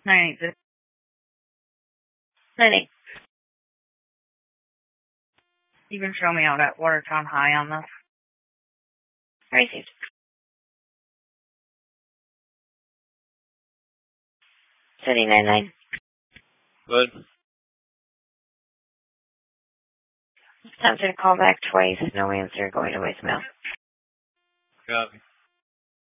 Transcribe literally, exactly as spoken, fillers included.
Ninety. Just Ninety. you can show me out at Watertown High on this. Received. City nine nine. Good. Attempted to call back twice. No answer. Going to voicemail. Copy.